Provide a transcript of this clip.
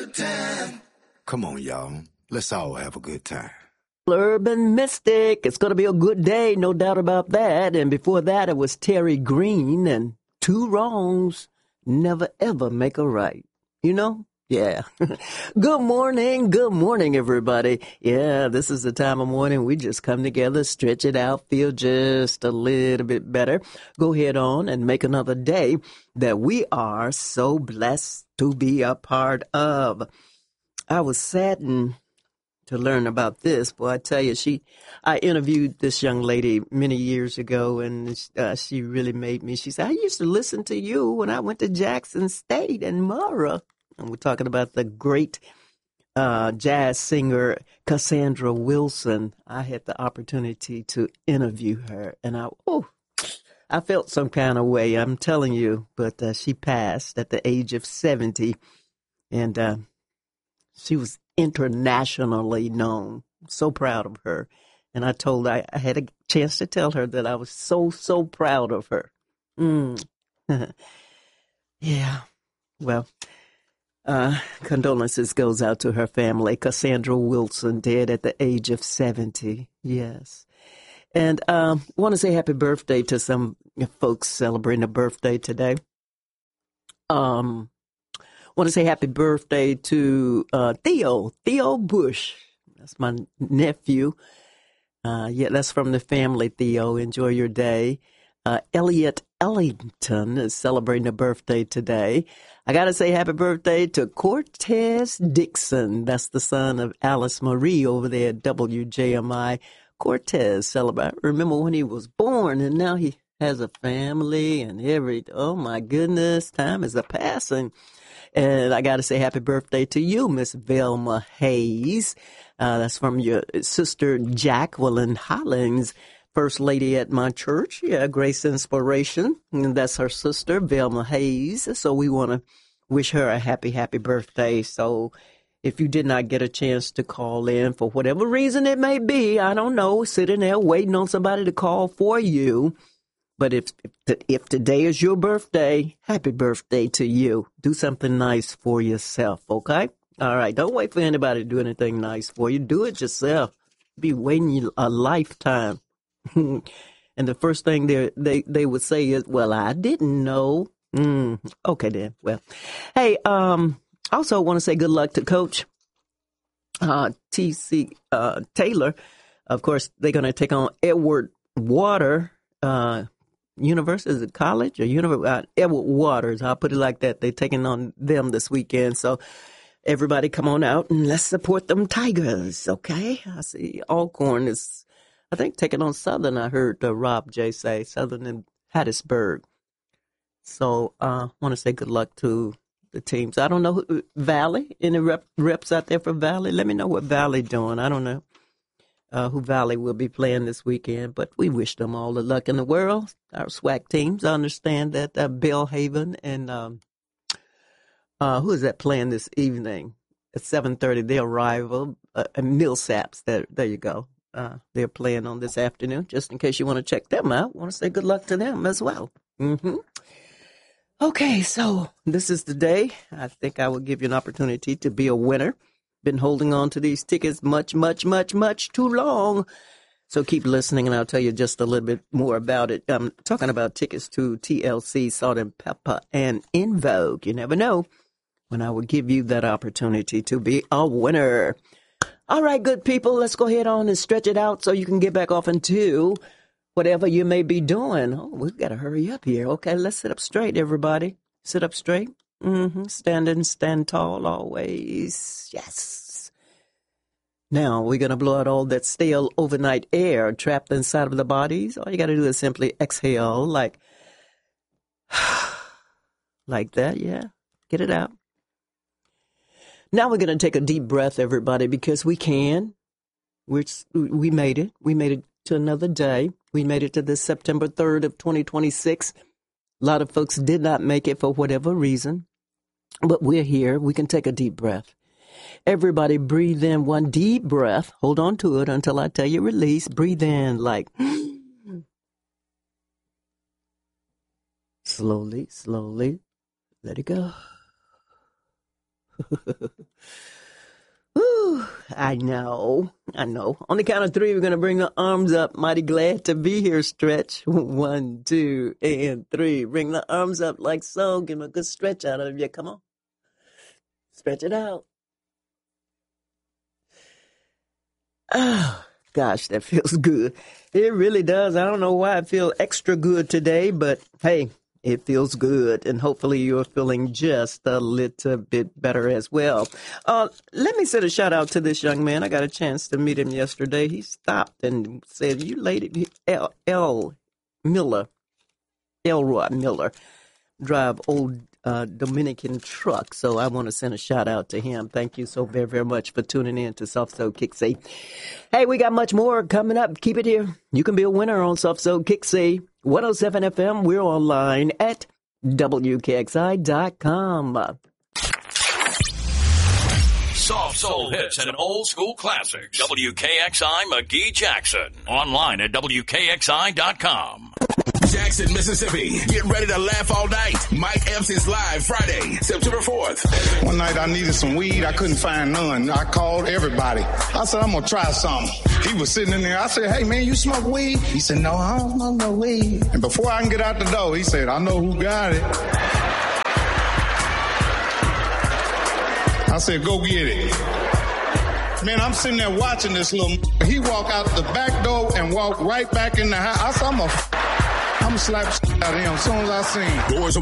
Come on, y'all. Let's all have a good time. Urban Mystic. It's going to be a good day, no doubt about that. And before that, it was Terry Green and Two Wrongs Never Ever Make a Right. You know? Yeah. Good morning, everybody. Yeah, this is the time of morning we just come together, stretch it out, feel just a little bit better. Go ahead on and make another day that we are so blessed to be a part of. I was saddened to learn about this. Boy, I tell you, I interviewed this young lady many years ago, and she really made me. She said, I used to listen to you when I went to Jackson State and Murrah. And we're talking about the great jazz singer Cassandra Wilson. I had the opportunity to interview her, and I felt some kind of way, I'm telling you. But she passed at the age of 70, and she was internationally known. So proud of her. And I told her, I had a chance to tell her that I was so, so proud of her. Yeah. Well, condolences goes out to her family. Cassandra Wilson, dead at the age of 70. Yes. And want to say happy birthday to some folks celebrating a birthday today. Want to say happy birthday to Theo Bush. That's my nephew. Yeah, that's from the family, Theo. Enjoy your day. Elliot Ellington is celebrating a birthday today. I got to say happy birthday to Cortez Dixon. That's the son of Alice Marie over there at WJMI. Cortez celebrate. Remember when he was born, and now he has a family and oh my goodness, time is a-passing. And I got to say happy birthday to you, Miss Velma Hayes. That's from your sister Jacqueline Hollins, First Lady at my church. Yeah, Grace Inspiration. And that's her sister, Velma Hayes. So we want to wish her a happy, happy birthday. So if you did not get a chance to call in for whatever reason it may be, I don't know, sitting there waiting on somebody to call for you. But if today is your birthday, happy birthday to you. Do something nice for yourself, okay? All right, don't wait for anybody to do anything nice for you. Do it yourself. Be waiting a lifetime. And the first thing they would say is, well, I didn't know. Okay, then. Well, hey, also want to say good luck to Coach T.C. Taylor. Of course, they're going to take on Edward Water University, is it college or university? Edward Waters, I'll put it like that. They're taking on them this weekend. So everybody come on out and let's support them Tigers, okay? I see Alcorn is, I think, taking on Southern. I heard Rob J. say Southern and Hattiesburg. So I want to say good luck to the teams. I don't know, Valley, any reps out there for Valley? Let me know what Valley doing. I don't know who Valley will be playing this weekend, but we wish them all the luck in the world. Our SWAC teams, I understand that Bellhaven and who is that playing this evening at 7:30? Their rival, Millsaps. There you go. They're playing on this afternoon. Just in case you want to check them out, I want to say good luck to them as well. Okay, so this is the day. I think I will give you an opportunity to be a winner. Been holding on to these tickets much too long. So keep listening, and I'll tell you just a little bit more about it. I'm talking about tickets to TLC, Salt and Pepper, and In Vogue. You never know when I will give you that opportunity to be a winner. All right, good people, let's go ahead on and stretch it out so you can get back off into whatever you may be doing. Oh, we've got to hurry up here. Okay, let's sit up straight, everybody. Sit up straight. Stand tall always. Yes. Now we're going to blow out all that stale overnight air trapped inside of the bodies. All you got to do is simply exhale like that. Yeah. Get it out. Now we're going to take a deep breath, everybody, because we can. We made it. We made it to another day. We made it to this September 3rd of 2026. A lot of folks did not make it for whatever reason. But we're here. We can take a deep breath. Everybody breathe in one deep breath. Hold on to it until I tell you release. Breathe in like slowly. Let it go. Whew, I know. On the count of three, we're going to bring the arms up. Mighty glad to be here, Stretch. 1, 2, and 3. Bring the arms up like so. Give them a good stretch out of you. Come on. Stretch it out. Oh, gosh, that feels good. It really does. I don't know why I feel extra good today, but hey, it feels good, and hopefully you're feeling just a little bit better as well. Let me send a shout-out to this young man. I got a chance to meet him yesterday. He stopped and said, you lady, Elroy Miller, drive old Dominican truck. So I want to send a shout-out to him. Thank you so very, very much for tuning in to Soft Soul Kick C. Hey, we got much more coming up. Keep it here. You can be a winner on Soft Soul Kick C. 107 FM. We're online at WKXI.com. Soft soul hits and old school classics. WKXI McGee Jackson. Online at WKXI.com. Jackson, Mississippi. Get ready to laugh all night. Mike Epps is live Friday, September 4th. One night I needed some weed. I couldn't find none. I called everybody. I said, I'm going to try something. He was sitting in there. I said, hey, man, you smoke weed? He said, no, I don't smoke no weed. And before I can get out the door, he said, I know who got it. I said, go get it. Man, I'm sitting there watching this little. He walk out the back door and walk right back in the house. I said, I'm going to slap out of him as soon as I see him.